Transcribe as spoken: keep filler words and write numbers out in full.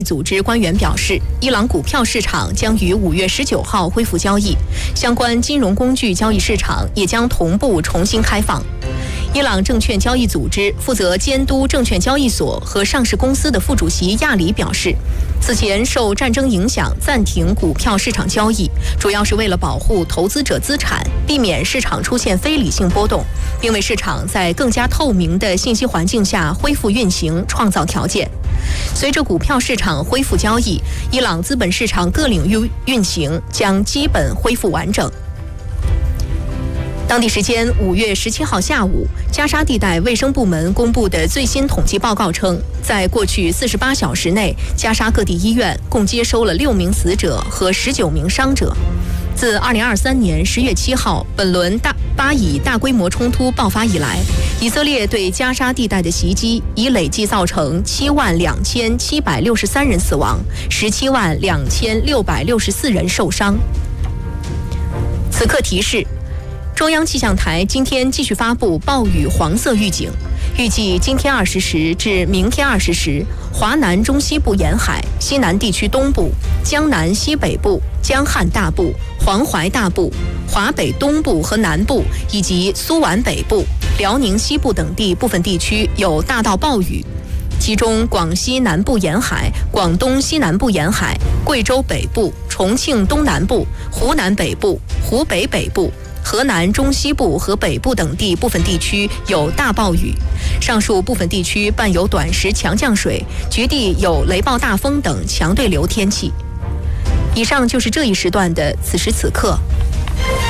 组织官员表示，伊朗股票市场将于五月十九号恢复交易，相关金融工具交易市场也将同步重新开放。伊朗证券交易组织负责监督证券交易所和上市公司的副主席亚里表示，此前受战争影响暂停股票市场交易，主要是为了保护投资者资产，避免市场出现非理性波动，并为市场在更加透明的信息环境下恢复运行创造条件。随着股票市场恢复交易，伊朗资本市场各领域运行将基本恢复完整。当地时间五月十七号下午，加沙地带卫生部门公布的最新统计报告称，在过去四十八小时内，加沙各地医院共接收了六名死者和十九名伤者。自二零二三年十月七号本轮大巴以大规模冲突爆发以来，以色列对加沙地带的袭击已累计造成七万两千七百六十三人死亡，十七万两千六百六十四人受伤。此刻提示：中央气象台今天继续发布暴雨黄色预警，预计今天二十时至明天二十时，华南中西部沿海、西南地区东部、江南西北部、江汉大部、黄淮大部、华北东部和南部以及苏皖北部、辽宁西部等地部分地区有大到暴雨，其中广西南部沿海、广东西南部沿海、贵州北部、重庆东南部、湖南北部、湖北北部、河南中西部和北部等地部分地区有大暴雨，上述部分地区伴有短时强降水，局地有雷暴大风等强对流天气。以上就是这一时段的此时此刻。